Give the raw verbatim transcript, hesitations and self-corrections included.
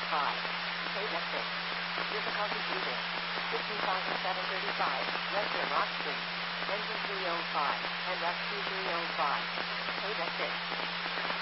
five. Payback six. Difficulty using. fifteen thousand seven hundred thirty-five. Western Rock Street. Engine three oh five. And F two three oh five. Payback six.